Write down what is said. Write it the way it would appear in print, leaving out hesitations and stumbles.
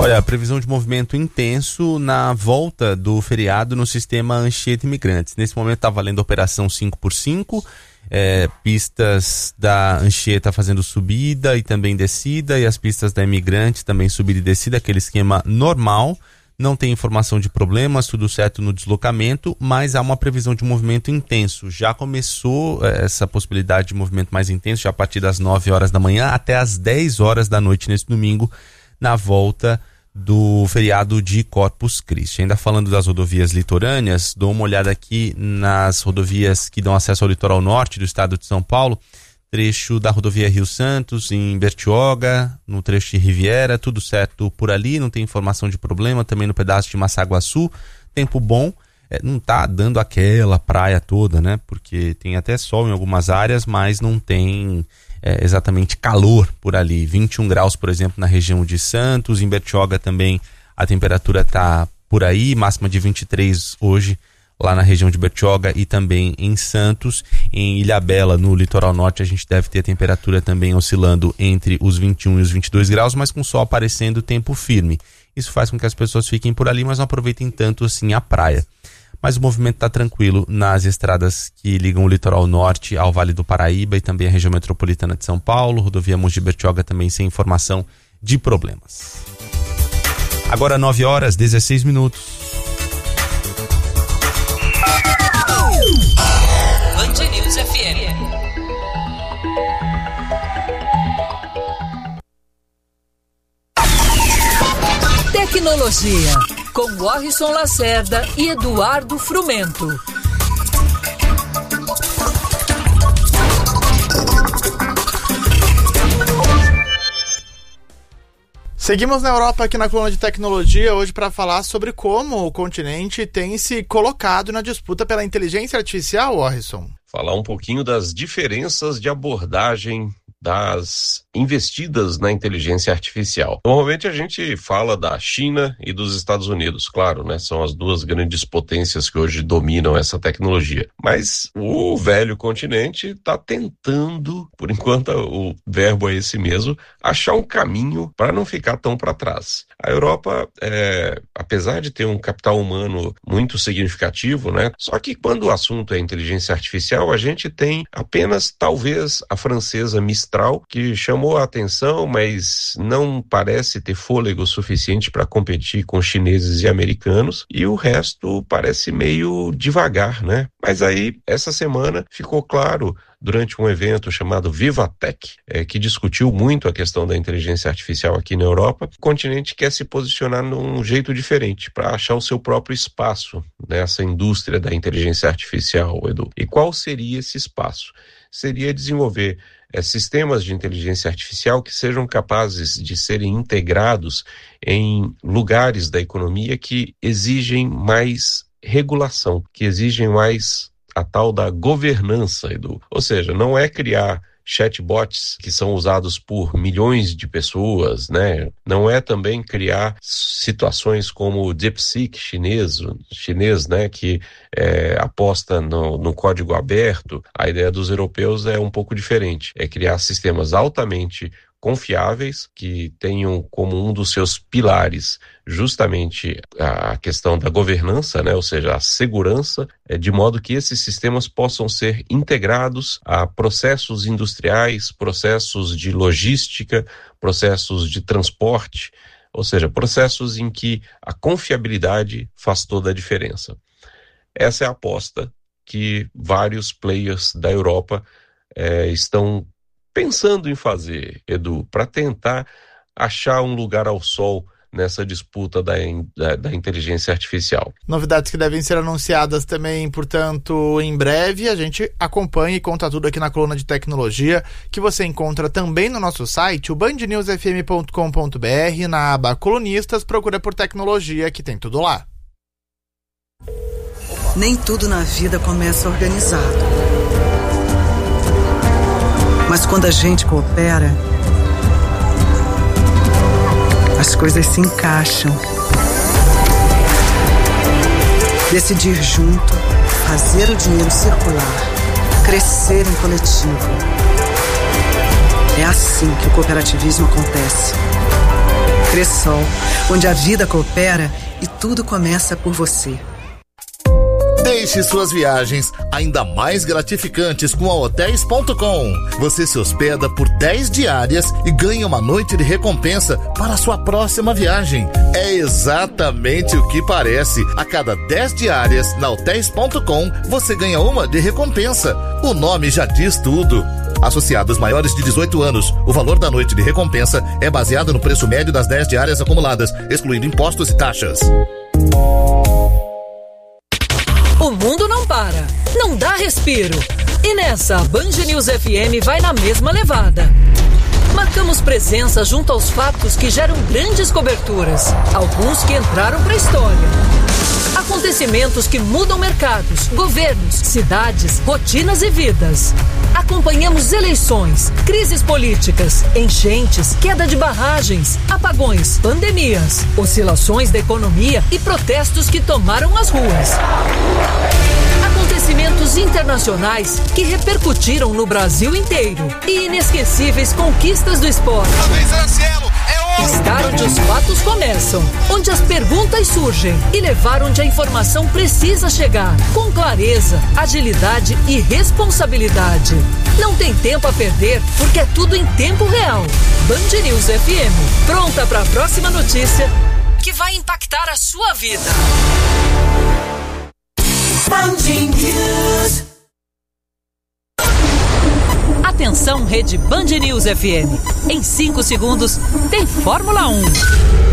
Olha, a previsão de movimento intenso na volta do feriado no sistema Anchieta Imigrantes. Nesse momento está valendo a operação 5x5, pistas da Anchieta fazendo subida e também descida, e as pistas da Imigrantes também subida e descida, aquele esquema normal. Não tem informação de problemas, tudo certo no deslocamento, mas há uma previsão de movimento intenso. Já começou essa possibilidade de movimento mais intenso, já a partir das 9 horas da manhã até as 10 horas da noite nesse domingo, na volta do feriado de Corpus Christi. Ainda falando das rodovias litorâneas, dou uma olhada aqui nas rodovias que dão acesso ao litoral norte do estado de São Paulo. Trecho da rodovia Rio Santos, em Bertioga, no trecho de Riviera, tudo certo por ali, não tem informação de problema. Também no pedaço de Massaguaçu, tempo bom, não tá dando aquela praia toda, né? Porque tem até sol em algumas áreas, mas não tem exatamente calor por ali. 21 graus, por exemplo, na região de Santos. Em Bertioga também a temperatura tá por aí, máxima de 23 hoje, lá na região de Bertioga e também em Santos. Em Ilhabela, no litoral norte, a gente deve ter a temperatura também oscilando entre os 21 e os 22 graus, mas com sol aparecendo, tempo firme. Isso faz com que as pessoas fiquem por ali, mas não aproveitem tanto assim a praia. Mas o movimento está tranquilo nas estradas que ligam o litoral norte ao Vale do Paraíba e também a região metropolitana de São Paulo. Rodovia Mogi Bertioga também sem informação de problemas. Agora 9 horas, 16 minutos. Band News FM. Tecnologia, com Warrison Lacerda e Eduardo Frumento. Seguimos na Europa aqui na coluna de tecnologia hoje para falar sobre como o continente tem se colocado na disputa pela inteligência artificial, Warrison. Falar um pouquinho das diferenças de abordagem das investidas na inteligência artificial. Normalmente a gente fala da China e dos Estados Unidos, claro, né? São as duas grandes potências que hoje dominam essa tecnologia. Mas o velho continente está tentando, por enquanto o verbo é esse mesmo, achar um caminho para não ficar tão para trás. A Europa, apesar de ter um capital humano muito significativo, né? Só que quando o assunto é inteligência artificial, a gente tem apenas, talvez, a francesa Mistral, que chamou a atenção, mas não parece ter fôlego suficiente para competir com chineses e americanos, e o resto parece meio devagar, né? Mas aí, essa semana, ficou claro, durante um evento chamado Vivatech, que discutiu muito a questão da inteligência artificial aqui na Europa, o continente quer se posicionar num jeito diferente, para achar o seu próprio espaço nessa indústria da inteligência artificial, Edu. E qual seria esse espaço? Seria desenvolver sistemas de inteligência artificial que sejam capazes de serem integrados em lugares da economia que exigem mais regulação, que exigem mais a tal da governança, Edu. Ou seja, não é criar chatbots que são usados por milhões de pessoas, né? Não é também criar situações como o DeepSeek chinês, né? Que aposta no código aberto. A ideia dos europeus é um pouco diferente. É criar sistemas altamente confiáveis, que tenham como um dos seus pilares justamente a questão da governança, né? Ou seja, a segurança, de modo que esses sistemas possam ser integrados a processos industriais, processos de logística, processos de transporte, ou seja, processos em que a confiabilidade faz toda a diferença. Essa é a aposta que vários players da Europa estão pensando em fazer, Edu, para tentar achar um lugar ao sol nessa disputa da inteligência artificial. Novidades que devem ser anunciadas também, portanto, em breve. A gente acompanha e conta tudo aqui na coluna de tecnologia, que você encontra também no nosso site, o bandnewsfm.com.br, na aba colunistas, procura por tecnologia, que tem tudo lá. Nem tudo na vida começa organizado. Mas quando a gente coopera, as coisas se encaixam. Decidir junto, fazer o dinheiro circular, crescer em coletivo. É assim que o cooperativismo acontece. Cressol, onde a vida coopera e tudo começa por você. Deixe suas viagens ainda mais gratificantes com a Hotels.com. Você se hospeda por 10 diárias e ganha uma noite de recompensa para a sua próxima viagem. É exatamente o que parece. A cada 10 diárias na Hotels.com, você ganha uma de recompensa. O nome já diz tudo. Associados maiores de 18 anos, o valor da noite de recompensa é baseado no preço médio das 10 diárias acumuladas, excluindo impostos e taxas. O mundo não para, não dá respiro. E nessa, a Band News FM vai na mesma levada. Marcamos presença junto aos fatos que geram grandes coberturas, alguns que entraram para a história. Acontecimentos que mudam mercados, governos, cidades, rotinas e vidas. Acompanhamos eleições, crises políticas, enchentes, queda de barragens, apagões, pandemias, oscilações da economia e protestos que tomaram as ruas. Acontecimentos internacionais que repercutiram no Brasil inteiro e inesquecíveis conquistas do esporte. Estar onde os fatos começam, onde as perguntas surgem e levar onde a informação precisa chegar, com clareza, agilidade e responsabilidade. Não tem tempo a perder, porque é tudo em tempo real. Band News FM, pronta para a próxima notícia que vai impactar a sua vida. Band News. Atenção, rede Band News FM. Em 5 segundos, tem Fórmula 1.